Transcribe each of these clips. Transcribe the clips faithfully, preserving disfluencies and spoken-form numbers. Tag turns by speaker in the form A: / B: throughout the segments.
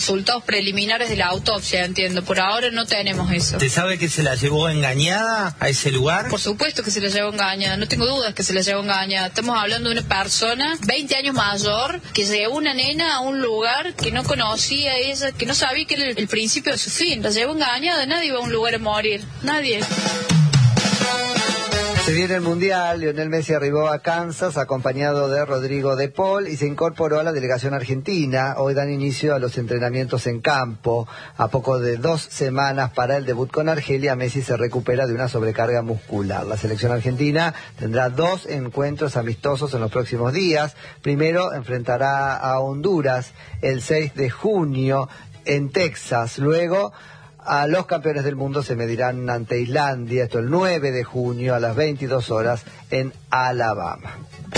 A: resultados preliminares de la autopsia, entiendo. Por ahora no tenemos eso.
B: ¿Se sabe que se la llevó engañada a ese lugar?
A: Por supuesto que se la llevó engañada, no tengo dudas que se la llevó engañada. Estamos hablando de una persona veinte años mayor que llevó una nena a un lugar que no conocía ella, que no sabía que era el, el principio de su fin. La llevó engañada, nadie va a un lugar a morir, nadie.
C: Se viene el Mundial, Lionel Messi arribó a Kansas acompañado de Rodrigo de Paul y se incorporó a la delegación argentina. Hoy dan inicio a los entrenamientos en campo. A poco de dos semanas para el debut con Argelia, Messi se recupera de una sobrecarga muscular. La selección argentina tendrá dos encuentros amistosos en los próximos días. Primero enfrentará a Honduras el seis de junio en Texas. Luego a los campeones del mundo se medirán ante Islandia, esto el nueve de junio a las veintidós horas en Alabama.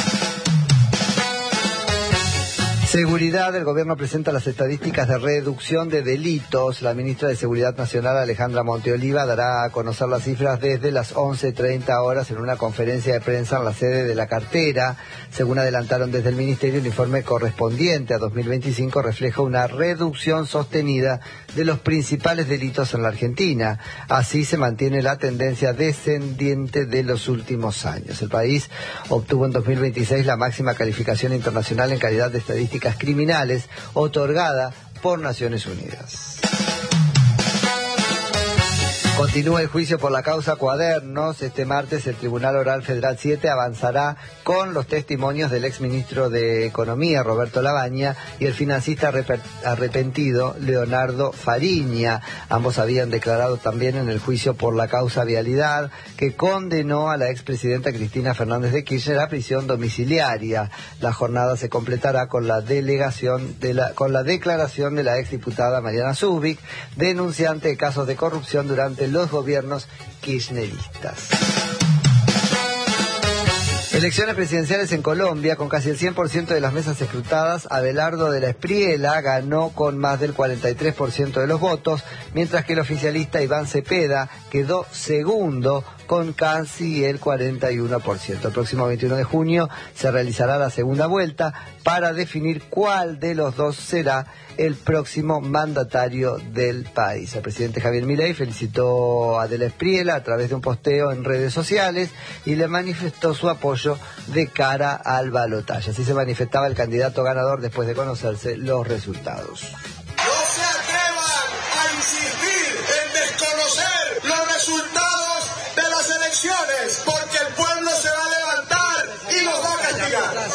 C: Seguridad, el gobierno presenta las estadísticas de reducción de delitos. La ministra de Seguridad Nacional, Alejandra Monteoliva, dará a conocer las cifras desde las once treinta horas en una conferencia de prensa en la sede de la cartera. Según adelantaron desde el Ministerio, el informe correspondiente a dos mil veinticinco refleja una reducción sostenida de los principales delitos en la Argentina. Así se mantiene la tendencia descendiente de los últimos años. El país obtuvo en dos mil veintiséis la máxima calificación internacional en calidad de estadísticas criminales otorgada por Naciones Unidas. Continúa el juicio por la causa Cuadernos. Este martes el Tribunal Oral Federal siete avanzará con los testimonios del exministro de Economía, Roberto Labaña, y el financista arrepentido, Leonardo Fariña. Ambos habían declarado también en el juicio por la causa Vialidad, que condenó a la expresidenta Cristina Fernández de Kirchner a prisión domiciliaria. La jornada se completará con la delegación de la, con la declaración de la exdiputada Mariana Zubik, denunciante de casos de corrupción durante los gobiernos kirchneristas. Elecciones presidenciales en Colombia, con casi el cien por ciento de las mesas escrutadas, Abelardo de la Espriella ganó con más del cuarenta y tres por ciento de los votos, mientras que el oficialista Iván Cepeda quedó segundo con casi el cuarenta y uno por ciento. El próximo veintiuno de junio se realizará la segunda vuelta para definir cuál de los dos será el próximo mandatario del país. El presidente Javier Milei felicitó a de la Espriella a través de un posteo en redes sociales y le manifestó su apoyo de cara al balotaje. Así se manifestaba el candidato ganador después de conocerse los resultados.
D: No se atrevan a insistir en desconocer los resultados de las elecciones, porque el pueblo se va a levantar y nos va a castigar.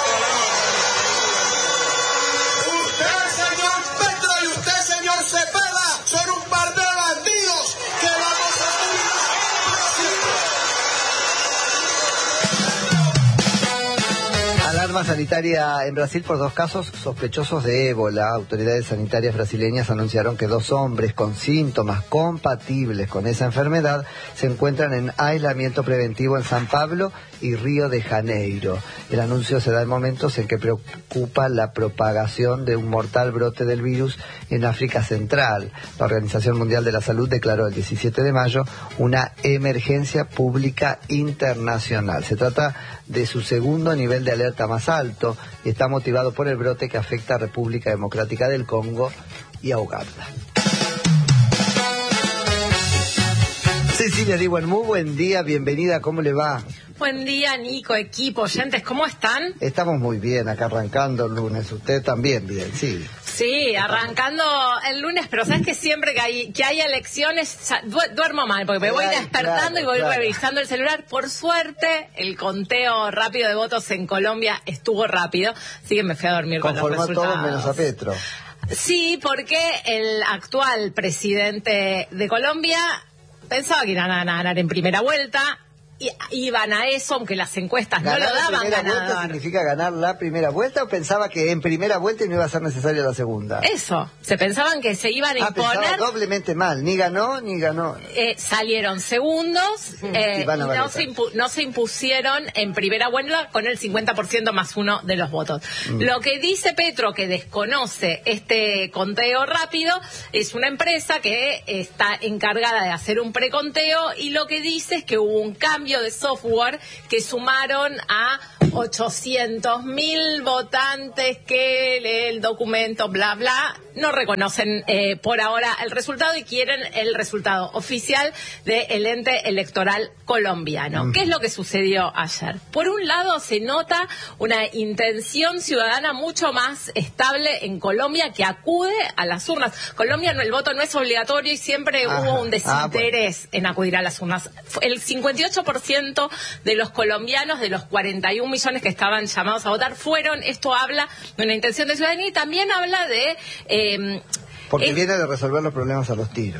C: Alarma sanitaria en Brasil por dos casos sospechosos de ébola. Autoridades sanitarias brasileñas anunciaron que dos hombres con síntomas compatibles con esa enfermedad se encuentran en aislamiento preventivo en San Pablo y Río de Janeiro. El anuncio se da en momentos en que preocupa la propagación de un mortal brote del virus en África Central. La Organización Mundial de la Salud declaró el diecisiete de mayo una emergencia pública internacional. Se trata de su segundo nivel de alerta más alto y está motivado por el brote que afecta a República Democrática del Congo y a Uganda. Cecilia Diwan, muy buen día, bienvenida, ¿cómo le va?
E: Buen día, Nico, equipo, oyentes, ¿cómo están?
C: Estamos muy bien, acá arrancando el lunes, usted también bien, sí.
E: Sí, arrancando el lunes, pero sabes que siempre que hay que hay elecciones du duermo mal, porque me voy despertando claro, y voy claro. revisando el celular. Por suerte, el conteo rápido de votos en Colombia estuvo rápido, así que me fui a dormir con los resultados.
C: Conformó todos menos a Petro.
E: Sí, porque el actual presidente de Colombia pensaba que iban a ganar en primera vuelta. Y iban a eso, aunque las encuestas no lo daban ganador. ¿Ganar la primera vuelta
C: significa ganar la primera vuelta o pensaba que en primera vuelta no iba a ser necesaria la segunda?
E: Eso, se pensaban que se iban a
C: ah,
E: imponer.
C: Pensaba doblemente mal, ni ganó ni ganó.
E: Eh, salieron segundos eh, y, y no, se no se impusieron en primera vuelta con el cincuenta por ciento más uno de los votos. Mm. Lo que dice Petro, que desconoce este conteo rápido, es una empresa que está encargada de hacer un preconteo y lo que dice es que hubo un cambio de software que sumaron a ochocientos mil votantes que el documento bla bla no reconocen eh, por ahora el resultado y quieren el resultado oficial del ente electoral colombiano. Mm. ¿Qué es lo que sucedió ayer? Por un lado, se nota una intención ciudadana mucho más estable en Colombia que acude a las urnas. Colombia, no, el voto no es obligatorio y siempre Ajá. hubo un desinterés ah, bueno. en acudir a las urnas. El cincuenta y ocho por ciento de los colombianos, de los cuarenta y un millones que estaban llamados a votar, fueron. Esto habla de una intención de ciudadanía y también habla de... Eh,
C: Porque
E: es,
C: viene de resolver los problemas a los tiros.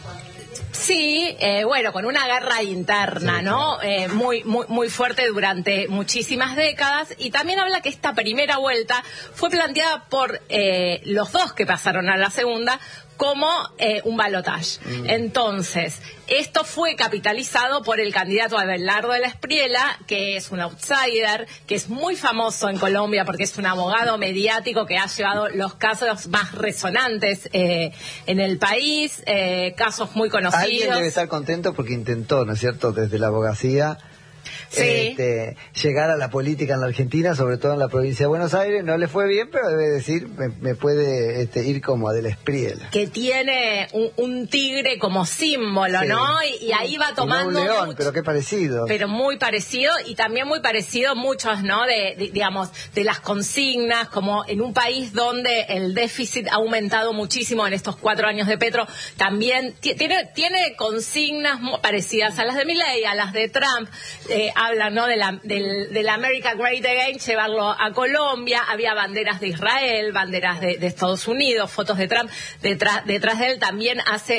E: Sí, eh, bueno, con una guerra interna, sí, ¿no? Claro. Eh, muy, muy, muy fuerte durante muchísimas décadas. Y también habla que esta primera vuelta fue planteada por eh, los dos que pasaron a la segunda como eh, un balotaje. Mm. Entonces, esto fue capitalizado por el candidato Abelardo de la Espriella, que es un outsider, que es muy famoso en Colombia porque es un abogado mediático que ha llevado los casos más resonantes eh, en el país, eh, casos muy conocidos.
C: Alguien debe estar contento porque intentó, ¿no es cierto?, desde la abogacía, Sí. Este, llegar a la política en la Argentina, sobre todo en la provincia de Buenos Aires. No le fue bien, pero debe decir, me, me puede este, ir como a de la Espriella.
E: Que tiene un, un tigre como símbolo, sí. ¿no? Y, y ahí va tomando...
C: Y no un león,
E: mucho,
C: pero qué parecido.
E: Pero muy parecido, y también muy parecido muchos, ¿no? De, de, digamos, de las consignas, como en un país donde el déficit ha aumentado muchísimo en estos cuatro años de Petro, también tiene, tiene consignas parecidas a las de Milei, a las de Trump. Eh, hablan, ¿no?, de la, del, de la America Great Again, llevarlo a Colombia. Había banderas de Israel, banderas de, de Estados Unidos, fotos de Trump. Detrás, detrás de él también hace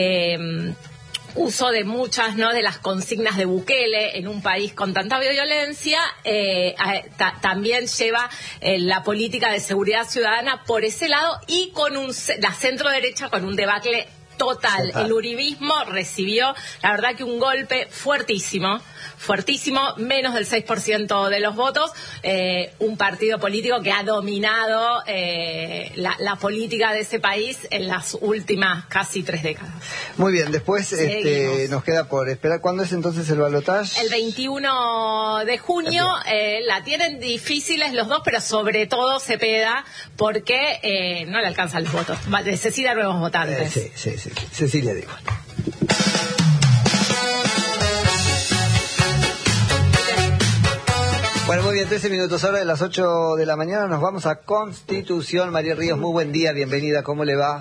E: eh, uso de muchas, ¿no?, de las consignas de Bukele en un país con tanta violencia. Eh, ta, también lleva eh, la política de seguridad ciudadana por ese lado, y con un, la centro derecha con un debacle total. Total. El uribismo recibió, la verdad, que un golpe fuertísimo, fuertísimo, menos del seis por ciento de los votos, eh, un partido político que ha dominado eh, la, la política de ese país en las últimas casi tres décadas.
C: Muy bien, después este, nos queda por esperar. ¿Cuándo es entonces el balotaje?
E: El veintiuno de junio. Eh, la tienen difíciles los dos, pero sobre todo Cepeda, porque eh, no le alcanzan los votos, necesita nuevos votantes.
C: Eh, sí, sí, sí. Cecilia, digo. Bueno, muy bien, trece minutos ahora de las ocho de la mañana, nos vamos a Constitución. María Ríos, muy buen día, bienvenida, ¿cómo le va?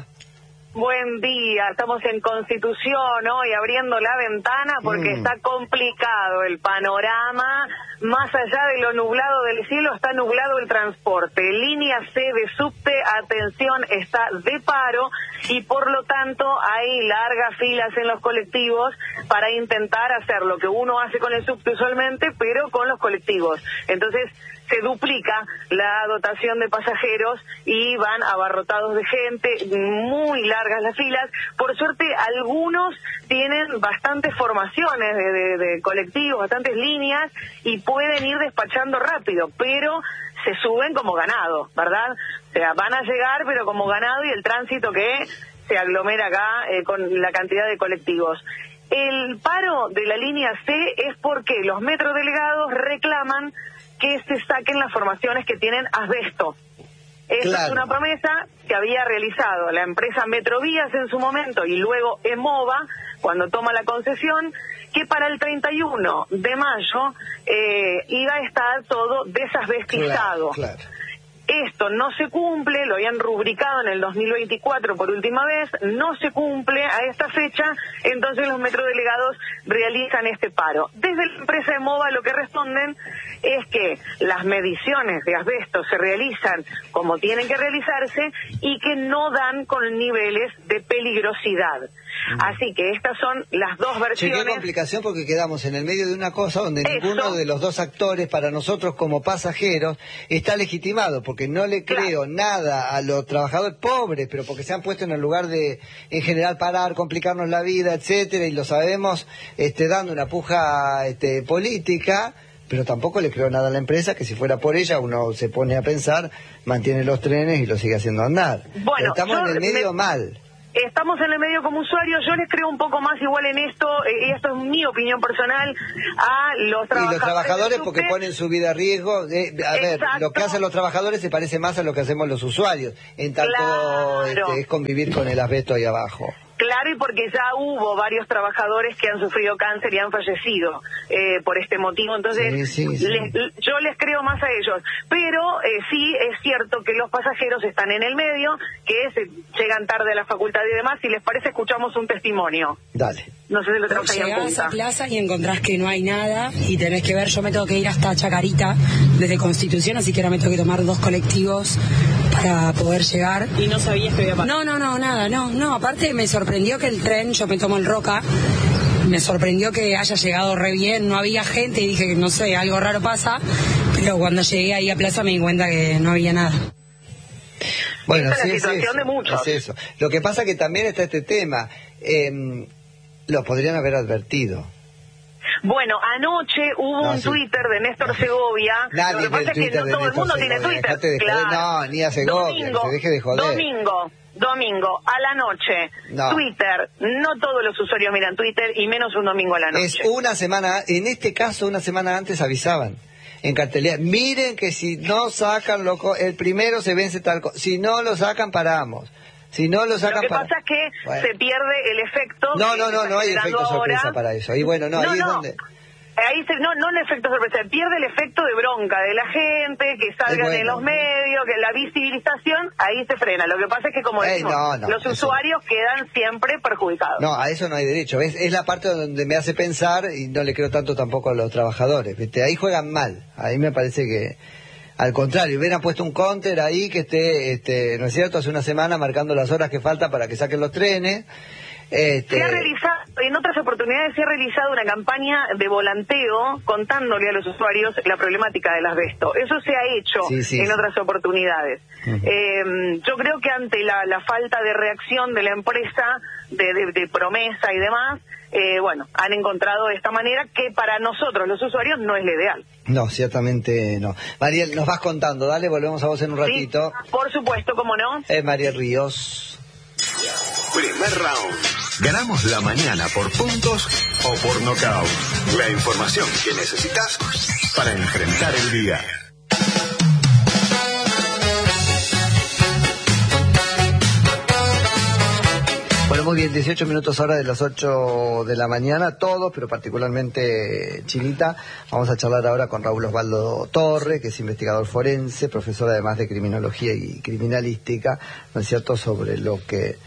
F: Buen día, estamos en Constitución hoy abriendo la ventana porque mm. está complicado el panorama. Más allá de lo nublado del cielo, está nublado el transporte. Línea C de subte, atención, está de paro, y por lo tanto hay largas filas en los colectivos para intentar hacer lo que uno hace con el subte usualmente, pero con los colectivos. Entonces se duplica la dotación de pasajeros y van abarrotados de gente, muy largas las filas. Por suerte, algunos tienen bastantes formaciones de, de, de colectivos, bastantes líneas, y pueden ir despachando rápido, pero se suben como ganado, ¿verdad? O sea, van a llegar, pero como ganado, y el tránsito que se aglomera acá eh, con la cantidad de colectivos. El paro de la línea C es porque los metrodelegados reclaman que se saquen las formaciones que tienen asbesto. Esa claro. es una promesa que había realizado la empresa Metrovías en su momento, y luego EMOVA, cuando toma la concesión, que para el treinta y uno de mayo eh, iba a estar todo desasbestizado. Claro, claro. Esto no se cumple, lo habían rubricado en el dos mil veinticuatro por última vez, no se cumple a esta fecha, entonces los metrodelegados realizan este paro. Desde la empresa EMOVA lo que responden es que las mediciones de asbesto se realizan como tienen que realizarse y que no dan con niveles de peligrosidad. Mm. Así que estas son las dos versiones.
C: Sí, qué complicación, porque quedamos en el medio de una cosa donde Eso. ninguno de los dos actores, para nosotros como pasajeros, está legitimado, porque no le creo claro. nada a los trabajadores pobres, pero porque se han puesto en el lugar de, en general, parar, complicarnos la vida, etcétera, y lo sabemos este, dando una puja este, política. Pero tampoco le creo nada a la empresa, que si fuera por ella, uno se pone a pensar, mantiene los trenes y los sigue haciendo andar.
F: Bueno,
C: pero estamos en el medio
F: me...
C: mal.
F: estamos en el medio como usuarios. Yo les creo un poco más igual en esto, y eh, esto es mi opinión personal, a los trabajadores.
C: Y los trabajadores porque ponen su vida a riesgo. Eh, a ver, lo que hacen los trabajadores se parece más a lo que hacemos los usuarios, en tanto claro. este, es convivir con el asbesto ahí abajo.
F: Claro, y porque ya hubo varios trabajadores que han sufrido cáncer y han fallecido eh, por este motivo, entonces sí, sí, sí. Les, yo les creo más a ellos. Pero eh, sí es cierto que los pasajeros están en el medio, que se, llegan tarde a la facultad y demás. Si les parece, escuchamos un testimonio.
C: Dale.
F: No sé si lo tenemos ahí en punta.
G: Llegás a Plaza y encontrás que no hay nada y tenés que ver, yo me tengo que ir hasta Chacarita desde Constitución, así que ahora me tengo que tomar dos colectivos para poder llegar.
E: ¿Y no sabías que había pasado?
G: No, no, no, nada, no, no, aparte me sorprendió que el tren, yo me tomo el Roca, me sorprendió que haya llegado re bien, no había gente y dije que no sé, algo raro pasa, pero cuando llegué ahí a Plaza me di cuenta que no había nada.
C: Bueno,
F: esta
C: sí,
F: es la situación
C: es
F: de muchos.
C: Es eso. Lo que pasa que también está este tema, eh, lo podrían haber advertido.
F: Bueno, anoche hubo no, un sí. Twitter de Néstor Segovia.
C: Nadie
F: Lo que pasa es que no todo el mundo
C: Segovia.
F: tiene Twitter.
C: De
F: claro.
C: joder, no, ni a Segovia,
F: domingo,
C: que se deje de joder.
F: Domingo, domingo, a la noche. No. Twitter, no todos los usuarios miran Twitter y menos un domingo a la noche.
C: Es una semana, en este caso una semana antes avisaban. En cartelera, miren que si no sacan loco, el primero se vence tal cosa, si no lo sacan paramos. Si no lo sacan
F: Lo que
C: para...
F: pasa es que
C: bueno.
F: se pierde el efecto.
C: No, no, no, no hay efecto ahora. sorpresa para eso. Y bueno, no, no ahí no. es donde...
F: Ahí se, no, no el efecto sorpresa, pierde el efecto de bronca de la gente, que salgan bueno. en los medios, que la visibilización, ahí se frena. Lo que pasa es que, como
C: Ey,
F: decimos,
C: no, no,
F: los
C: eso...
F: usuarios quedan siempre perjudicados.
C: No, a eso no hay derecho. Es, es la parte donde me hace pensar, y no le creo tanto tampoco a los trabajadores. ¿Viste? Ahí juegan mal. Ahí me parece que... Al contrario, hubieran puesto un counter ahí que esté, este, ¿no es cierto?, hace una semana marcando las horas que faltan para que saquen los trenes. Este...
F: Se ha realizado, en otras oportunidades se ha realizado una campaña de volanteo contándole a los usuarios la problemática del asbesto. Eso se ha hecho
C: sí, sí,
F: en
C: sí.
F: otras oportunidades. Uh-huh. eh, yo creo que ante la, la falta de reacción de la empresa, de, de, de promesa y demás, eh, bueno, han encontrado esta manera que para nosotros, los usuarios, no es la ideal.
C: No, ciertamente no. Mariel, nos vas contando, dale, volvemos a vos en un ratito.
F: Sí, por supuesto, cómo no.
C: Es Mariel Ríos.
H: Primer round. Ganamos la mañana por puntos o por nocaut. La información que necesitas para enfrentar el día.
C: Bueno, muy bien, dieciocho minutos ahora de las ocho de la mañana, todos, pero particularmente Chinita. Vamos a charlar ahora con Raúl Osvaldo Torre, que es investigador forense, profesor además de criminología y criminalística, ¿no es cierto?, sobre lo que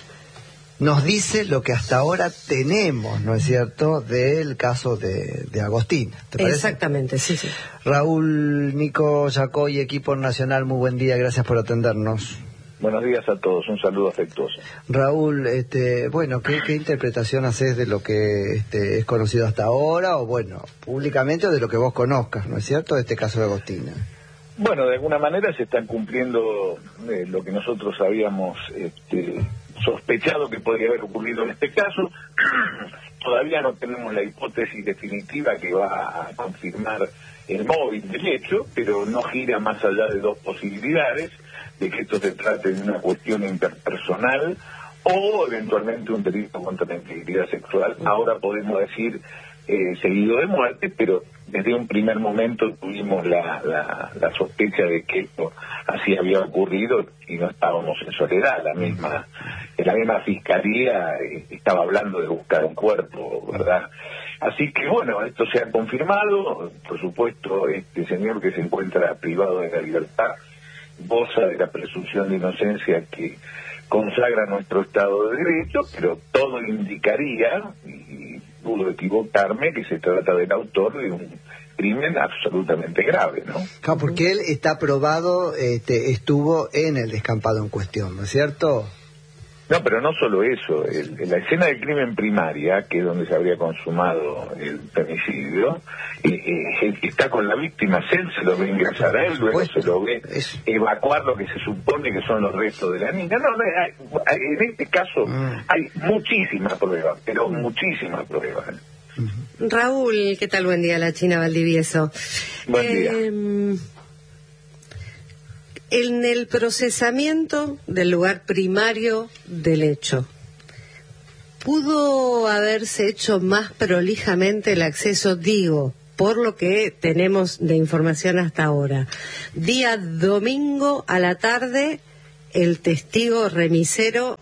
C: nos dice lo que hasta ahora tenemos, ¿no es cierto?, del caso de, de Agostina. ¿Te parece?
G: Exactamente, sí, sí.
C: Raúl, Nico, Yacoy, equipo nacional, muy buen día, gracias por atendernos.
I: Buenos días a todos, un saludo afectuoso.
C: Raúl, este, bueno, ¿qué, qué interpretación haces de lo que este, es conocido hasta ahora, o bueno, públicamente, o de lo que vos conozcas, ¿no es cierto?, de este caso de Agostina?
I: Bueno, de alguna manera se están cumpliendo eh, lo que nosotros habíamos este, sospechado que podría haber ocurrido en este caso. Todavía no tenemos la hipótesis definitiva que va a confirmar el móvil del hecho, pero no gira más allá de dos posibilidades: de que esto se trate de una cuestión interpersonal o eventualmente un delito contra la integridad sexual. Ahora podemos decir eh, seguido de muerte, pero desde un primer momento tuvimos la, la, la sospecha de que esto así había ocurrido y no estábamos en soledad. La misma, la misma fiscalía eh, estaba hablando de buscar un cuerpo, ¿verdad? Así que bueno, esto se ha confirmado. Por supuesto, este señor que se encuentra privado de la libertad goza de la presunción de inocencia que consagra nuestro Estado de Derecho, pero todo indicaría, y pudo equivocarme, que se trata del autor de un crimen absolutamente grave, ¿no?
C: Claro, porque él está probado, este, estuvo en el descampado en cuestión, ¿no es cierto?
I: No, pero no solo eso. El, en la escena del crimen primaria, que es donde se habría consumado el femicidio, eh, eh, está con la víctima, él se lo ve ingresar a él, luego se lo ve es... evacuar lo que se supone que son los restos de la niña. No, no hay, hay, en este caso mm. hay muchísimas pruebas, pero mm. muchísimas pruebas.
J: Raúl, ¿qué tal? Buen día, la China Valdivieso.
I: Buen
J: eh,
I: día.
J: En el procesamiento del lugar primario del hecho, ¿pudo haberse hecho más prolijamente el acceso, digo, por lo que tenemos de información hasta ahora? Día domingo a la tarde, el testigo remisero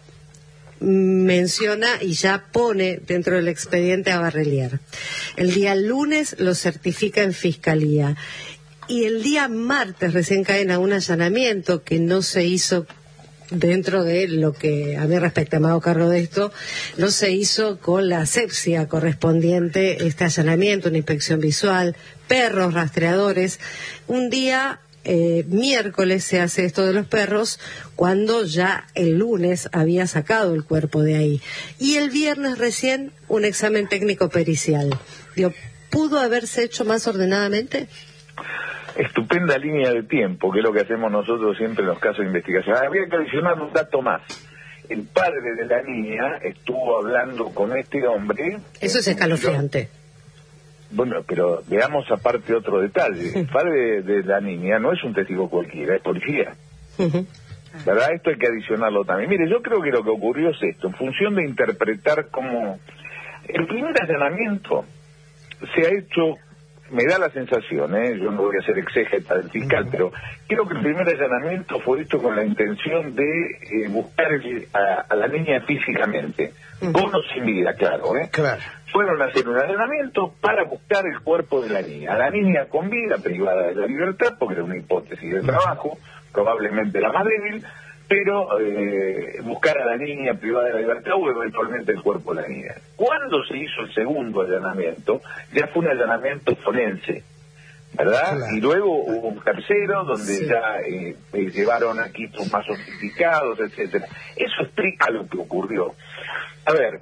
J: menciona y ya pone dentro del expediente a Barrelier. El día lunes lo certifica en Fiscalía. Y el día martes recién caen a un allanamiento que no se hizo dentro de lo que a mí respecta, me hago cargo de esto, no se hizo con la asepsia correspondiente este allanamiento, una inspección visual, perros rastreadores. Un día eh, miércoles se hace esto de los perros, cuando ya el lunes había sacado el cuerpo de ahí. Y el viernes recién un examen técnico pericial. Digo, ¿pudo haberse hecho más ordenadamente?
I: Estupenda línea de tiempo, que es lo que hacemos nosotros siempre en los casos de investigación. Habría que adicionar un dato más. El padre de la niña estuvo hablando con este hombre.
J: Eso es escalofriante.
I: Bueno, pero veamos aparte otro detalle. El padre de, de la niña no es un testigo cualquiera, es policía. Uh-huh. ¿Verdad? Esto hay que adicionarlo también. Mire, yo creo que lo que ocurrió es esto, en función de interpretar cómo... El primer allanamiento se ha hecho... Me da la sensación, ¿eh? Yo no voy a ser exégeta del fiscal, pero creo que el primer allanamiento fue hecho con la intención de eh, buscar a, a la niña físicamente, con o sin vida, claro, ¿eh?
B: Claro.
I: Fueron a hacer un allanamiento para buscar el cuerpo de la niña. A la niña con vida, privada de la libertad, porque era una hipótesis de trabajo, probablemente la más débil, pero eh, buscar a la niña privada de la libertad o eventualmente el cuerpo de la niña. Cuando se hizo el segundo allanamiento, ya fue un allanamiento forense, ¿verdad? Claro. Y luego hubo un tercero donde sí. ya eh, eh, llevaron equipos más sofisticados, etcétera. Eso explica lo que ocurrió. A ver,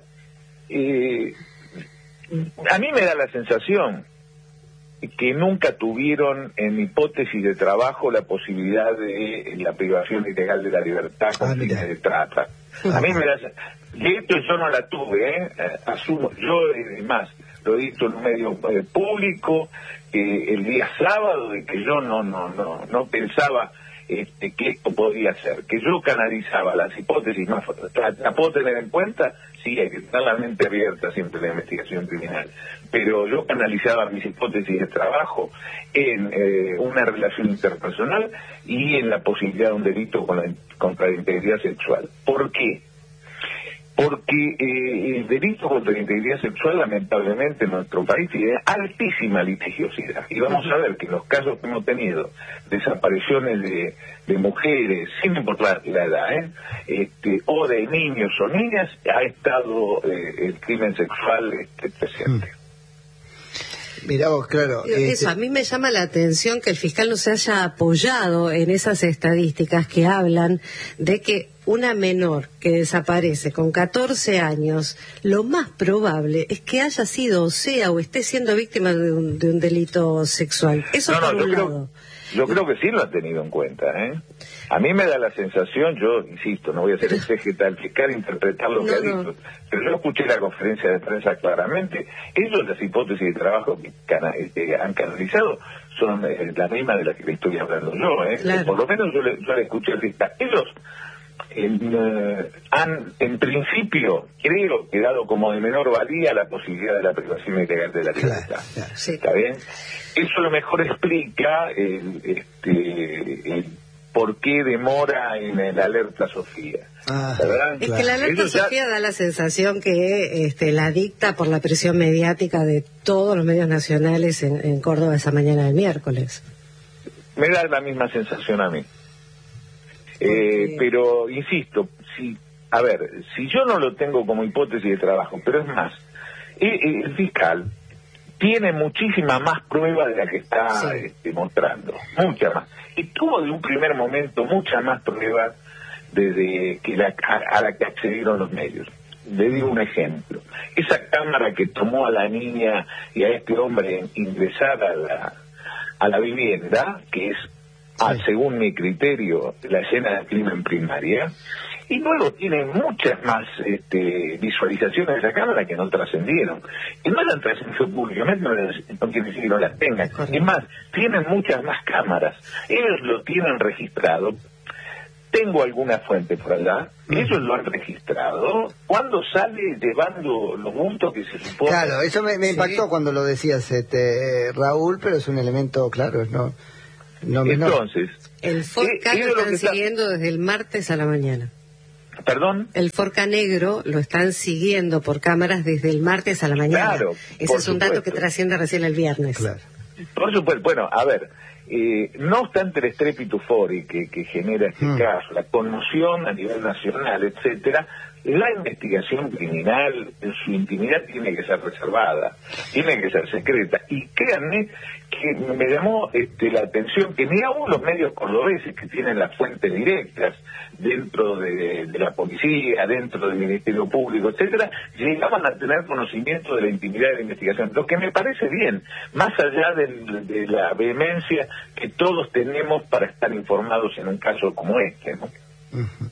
I: eh, a mí me da la sensación que nunca tuvieron en hipótesis de trabajo la posibilidad de la privación ilegal de la libertad con ah, fines de trata. A mí me da... De esto yo no la tuve, ¿eh? Asumo, yo además lo he dicho en un medio eh, público, eh, el día sábado, de que yo no no no no pensaba este, que esto podía ser, que yo canalizaba las hipótesis más... ¿La, la puedo tener en cuenta? Sí, hay que tener la mente abierta siempre en la investigación criminal, pero yo canalizaba mis hipótesis de trabajo en eh, una relación interpersonal y en la posibilidad de un delito con la, contra la integridad sexual. ¿Por qué? Porque eh, el delito contra la integridad sexual, lamentablemente, en nuestro país tiene altísima litigiosidad. Y vamos a ver que en los casos que hemos tenido, desapariciones de, de mujeres, sin importar la edad, ¿eh? este, o de niños o niñas, ha estado eh, el crimen sexual este, presente. Mm.
C: Mirá vos, claro.
J: Eso, este... a mí me llama la atención que el fiscal no se haya apoyado en esas estadísticas que hablan de que una menor que desaparece con catorce años, lo más probable es que haya sido, o sea, o esté siendo víctima de un, de un delito sexual. Eso
I: no,
J: por
I: no,
J: un
I: yo
J: lado.
I: Creo, yo creo que sí lo ha tenido en cuenta, ¿eh? A mí me da la sensación, yo insisto, no voy a ser exégeta del fiscal, interpretar lo no, que ha dicho, no. pero yo escuché la conferencia de prensa claramente. Ellos, las hipótesis de trabajo que, cana, que han canalizado son eh, las mismas de las que le estoy hablando yo, ¿eh? Claro. Por lo menos yo le, yo le escuché al fiscal. Ellos en, uh, han, en principio, creo que dado como de menor valía la posibilidad de la privación ilegal de la libertad. Claro, claro, sí. ¿Está bien? Eso a lo mejor explica el, este, el por qué demora en el alerta Sofía. Ah,
J: ¿verdad? Es claro. que la alerta ya... Sofía da la sensación que este, la dicta por la presión mediática de todos los medios nacionales en, en Córdoba esa mañana del miércoles.
I: Me da la misma sensación a mí. Eh, pero, insisto, si, a ver, si yo no lo tengo como hipótesis de trabajo, pero es más, el, el fiscal tiene muchísima más prueba de la que está sí. este, mostrando, mucha más. Y tuvo de un primer momento mucha más prueba desde que la, a, a la que accedieron los medios. Le digo un ejemplo. Esa cámara que tomó a la niña y a este hombre ingresar a la, a la vivienda, que es, sí. a, según mi criterio, la escena del crimen primaria, y luego tienen muchas más este, visualizaciones de esa cámara que no trascendieron. Y no la han trascendido públicamente, no, no quiere decir que no las tengan. Es más, tienen muchas más cámaras. Ellos lo tienen registrado. Tengo alguna fuente por allá, ellos lo han registrado. ¿Cuándo sale llevando los bultos que se supone?
C: Claro, eso me, me impactó sí. cuando lo decías, este, Raúl, pero es un elemento claro, ¿no? no
I: Entonces,
J: el Forca lo están siguiendo está... desde el martes a la mañana.
I: ¿Perdón?
J: El Forca negro lo están siguiendo por cámaras desde el martes a la mañana.
I: Claro,
J: ese es un supuesto. dato que trasciende recién el viernes.
C: Claro.
I: Por supuesto, bueno, a ver. Eh, no obstante el estrépito fori que, que genera este mm. caso, la conmoción a nivel nacional, etcétera, la investigación criminal en su intimidad tiene que ser reservada, tiene que ser secreta. Y créanme que me llamó este, la atención que ni aún los medios cordobeses que tienen las fuentes directas dentro de, de la policía, dentro del Ministerio Público, etcétera, llegaban a tener conocimiento de la intimidad de la investigación, lo que me parece bien, más allá de, de la vehemencia que todos tenemos para estar informados en un caso como este, ¿no?
C: Uh-huh.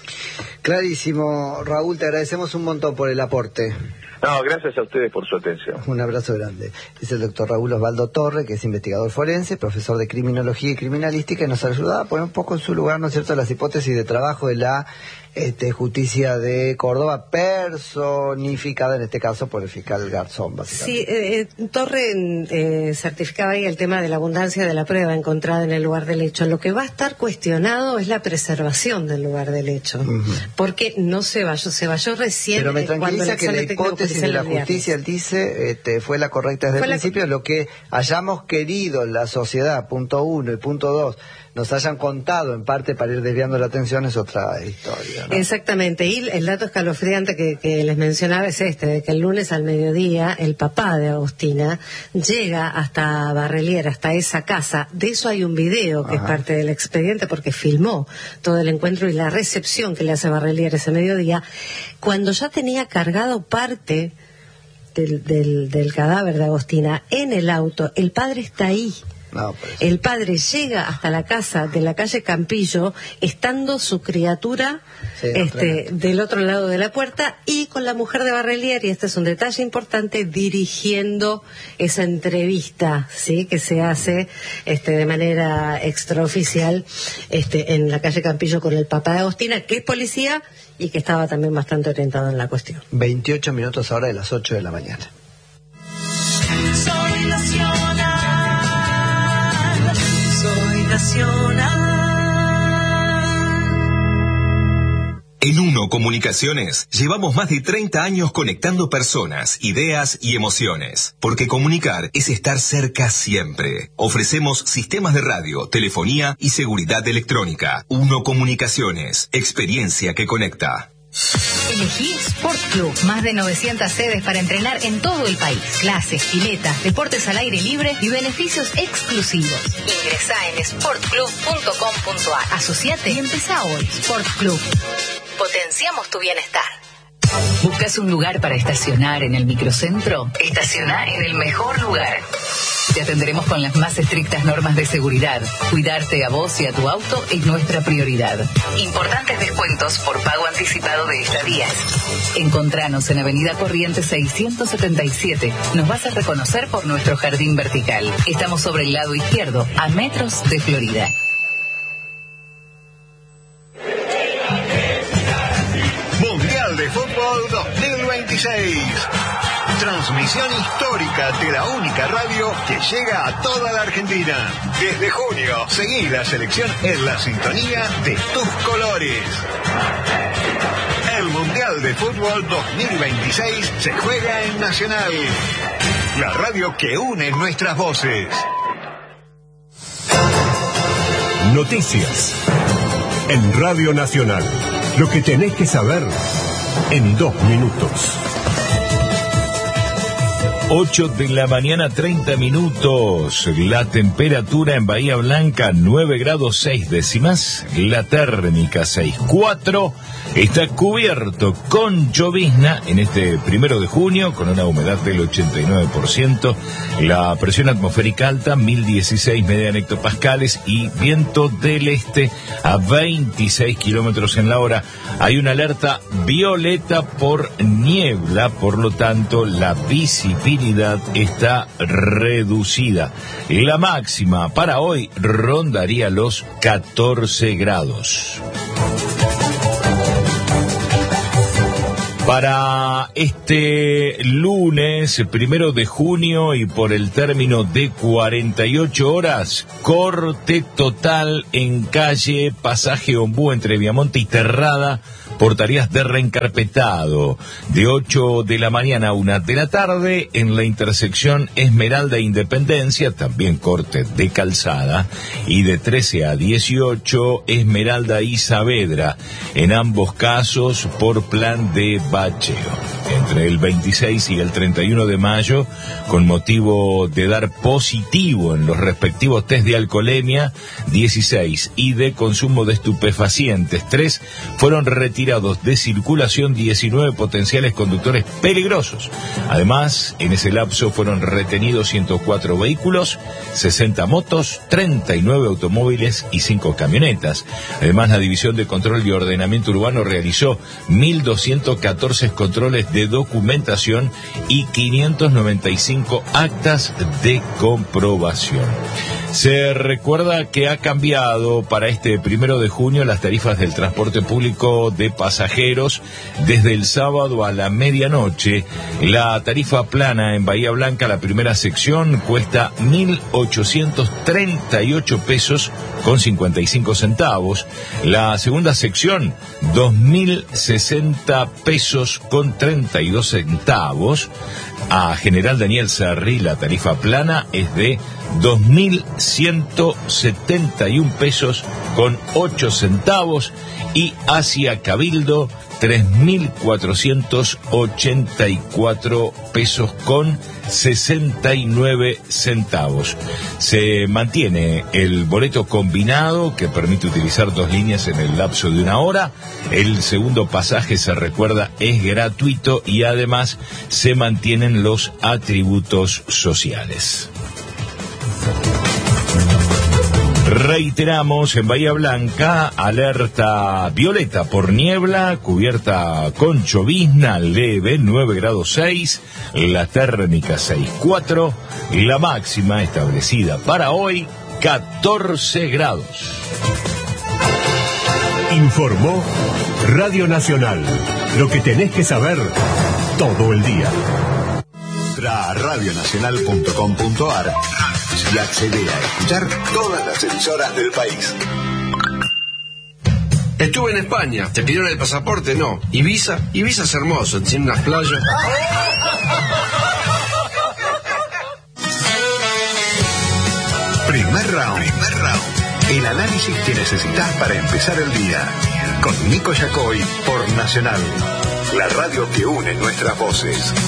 C: Clarísimo, Raúl, te agradecemos un montón por el aporte.
I: No, gracias a ustedes por su atención.
C: Un abrazo grande. Es el doctor Raúl Osvaldo Torre, que es investigador forense, profesor de criminología y criminalística, y nos ayuda a poner un poco en su lugar, ¿no es cierto?, las hipótesis de trabajo de la este, justicia de Córdoba, personificada en este caso por el fiscal Garzón, básicamente.
J: Sí, eh, Torre eh, certificaba ahí el tema de la abundancia de la prueba encontrada en el lugar del hecho. Lo que va a estar cuestionado es la preservación del lugar del hecho, uh-huh. porque no se vayó, se vayó recién.
C: Pero me tranquiliza que la hipótesis de la justicia, él dice, este, fue la correcta desde el principio, la... lo que hayamos querido la sociedad, punto uno, y punto dos, nos hayan contado en parte para ir desviando la atención es otra historia, ¿no?
J: Exactamente, y el dato escalofriante que, que les mencionaba es este, de que el lunes al mediodía el papá de Agostina llega hasta Barrelier, hasta esa casa. De eso hay un video que Ajá. es parte del expediente porque filmó todo el encuentro y la recepción que le hace Barrelier ese mediodía, cuando ya tenía cargado parte del, del, del cadáver de Agostina en el auto. El padre está ahí. No, pues. El padre llega hasta la casa de la calle Campillo, estando su criatura sí, este, del otro lado de la puerta y con la mujer de Barrelier, y este es un detalle importante, dirigiendo esa entrevista, sí, que se hace este, de manera extraoficial este, en la calle Campillo con el papá de Agostina, que es policía y que estaba también bastante orientado en la cuestión.
C: veintiocho minutos ahora de las ocho de la mañana.
K: Soy nacional. Soy nacional.
H: En Uno Comunicaciones llevamos más de treinta años conectando personas, ideas y emociones. Porque comunicar es estar cerca siempre. Ofrecemos sistemas de radio, telefonía y seguridad electrónica. Uno Comunicaciones, experiencia que conecta.
L: Elegí Sport Club, más de novecientas sedes para entrenar en todo el país. Clases, piletas, deportes al aire libre y beneficios exclusivos. Ingresá en sport club punto com punto a r. Asociate y empezá hoy. Sport Club. Potenciamos tu bienestar. ¿Buscas un lugar para estacionar en el microcentro? Estacioná en el mejor lugar. Te atenderemos con las más estrictas normas de seguridad. Cuidarte a vos y a tu auto es nuestra prioridad. Importantes descuentos por pago anticipado de estadías. Encontranos en Avenida Corrientes seiscientos setenta y siete. Nos vas a reconocer por nuestro jardín vertical. Estamos sobre el lado izquierdo, a metros de Florida.
H: Mundial de Fútbol dos mil veintiséis. Transmisión histórica de la única radio que llega a toda la Argentina. Desde junio, seguí la selección en la sintonía de tus colores. El Mundial de Fútbol dos mil veintiséis se juega en Nacional, la radio que une nuestras voces.
M: Noticias en Radio Nacional. Lo que tenés que saber en dos minutos.
N: ocho de la mañana, treinta minutos. La temperatura en Bahía Blanca, nueve grados seis décimas. La térmica, seis cuatro. Está cubierto con llovizna en este primero de junio, con una humedad del ochenta y nueve por ciento. La presión atmosférica alta, mil dieciséis media hectopascales, y viento del este a veintiséis kilómetros en la hora. Hay una alerta violeta por niebla, por lo tanto la visibilidad está reducida. La máxima para hoy rondaría los catorce grados. Para este lunes, primero de junio, y por el término de cuarenta y ocho horas, corte total en calle Pasaje Ombú entre Viamonte y Terrada por tareas de reencarpetado, de ocho de la mañana a una de la tarde, en la intersección Esmeralda e Independencia, también corte de calzada, y de trece a dieciocho, Esmeralda y Saavedra, en ambos casos por plan de bacheo. Entre el veintiséis y el treinta y uno de mayo, con motivo de dar positivo en los respectivos test de alcoholemia, dieciséis, y de consumo de estupefacientes, tres, fueron retirados de circulación diecinueve potenciales conductores peligrosos. Además, en ese lapso fueron retenidos ciento cuatro vehículos, sesenta motos, treinta y nueve automóviles y cinco camionetas. Además, la División de Control y Ordenamiento Urbano realizó mil doscientos catorce controles de documentación y quinientos noventa y cinco actas de comprobación. Se recuerda que ha cambiado para este primero de junio las tarifas del transporte público de pasajeros. Desde el sábado a la medianoche, la tarifa plana en Bahía Blanca, la primera sección, cuesta mil ochocientos treinta y ocho pesos con cincuenta y cinco centavos. La segunda sección, dos mil sesenta pesos con treinta y dos centavos. A General Daniel Sarri, la tarifa plana es de dos mil ciento setenta y un pesos con ocho centavos, y hacia Cabildo tres mil cuatrocientos ochenta y cuatro pesos con sesenta y nueve centavos. Se mantiene el boleto combinado, que permite utilizar dos líneas en el lapso de una hora. El segundo pasaje, se recuerda, es gratuito, y además se mantienen los atributos sociales. Reiteramos, en Bahía Blanca, alerta violeta por niebla, cubierta con llovizna leve, nueve grados seis, la térmica seis cuatro, y la máxima establecida para hoy, catorce grados.
M: Informó Radio Nacional, lo que tenés que saber todo el día.
H: Entra a radio nacional punto com punto ar y accede a escuchar todas las emisoras del país.
O: Estuve en España. ¿Te pidieron el pasaporte? No. ¿Ibiza? Ibiza es hermoso, tiene unas playas.
H: Primer round. Primer round. El análisis que necesitas para empezar el día. Con Nico Yacoy por Nacional, la radio que une nuestras voces.